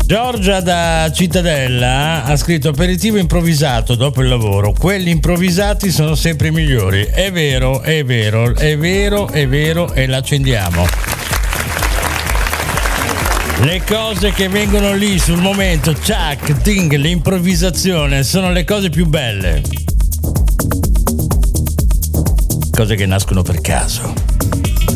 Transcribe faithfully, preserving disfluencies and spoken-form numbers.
Giorgia da Cittadella ha scritto: aperitivo improvvisato dopo il lavoro, quelli improvvisati sono sempre i migliori. È vero, è vero, è vero, è vero, e l'accendiamo. Le cose che vengono lì sul momento, ciac, ting, l'improvvisazione, sono le cose più belle. Cose che nascono per caso.